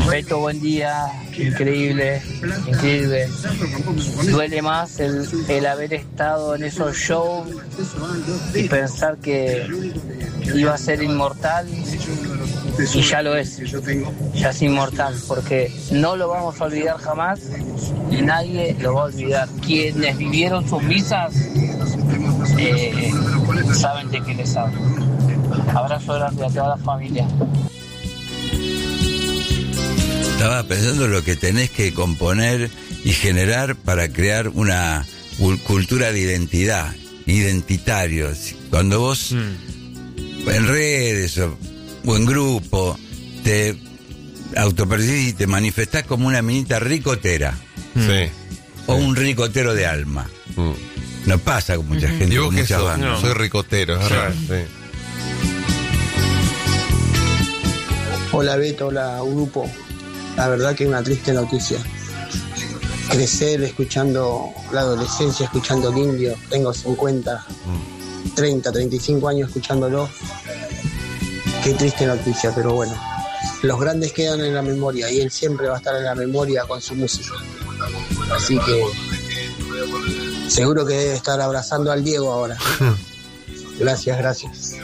Beto, buen día, increíble. Duele más el haber estado en esos shows y pensar que iba a ser inmortal, y ya lo es, ya es inmortal, porque no lo vamos a olvidar jamás y nadie lo va a olvidar. Quienes vivieron sus misas saben de qué les hablo. Abrazo grande a toda la familia. Estaba pensando lo que tenés que componer y generar para crear una cultura de identidad, identitarios. Cuando vos en redes o en grupo te autopercibís y te manifestás como una minita ricotera, sí, o un ricotero de alma. No pasa con mucha gente, Digo con que muchas bandas. no, soy ricotero, es verdad. Sí. Hola Beto, hola grupo. La verdad que es una triste noticia. Crecer escuchando la adolescencia, escuchando el Indio. Tengo 50, 30, 35 años escuchándolo. Qué triste noticia, pero bueno. Los grandes quedan en la memoria y él siempre va a estar en la memoria con su música. Así que seguro que debe estar abrazando al Diego ahora. Gracias.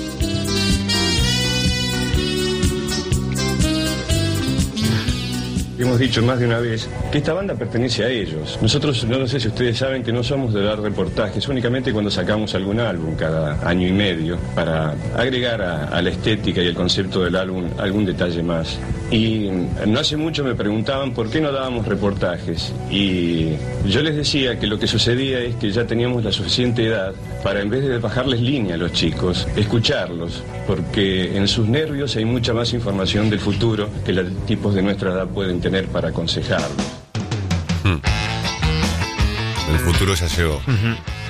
Hemos dicho más de una vez que esta banda pertenece a ellos. Nosotros, no sé si ustedes saben, que no somos de dar reportajes, únicamente cuando sacamos algún álbum cada año y medio, para agregar a la estética y el concepto del álbum algún detalle más. Y no hace mucho me preguntaban por qué no dábamos reportajes. Y yo les decía que lo que sucedía es que ya teníamos la suficiente edad para, en vez de bajarles línea a los chicos, escucharlos, porque en sus nervios hay mucha más información del futuro que los tipos de nuestra edad pueden tener para aconsejarlos. El futuro ya llegó.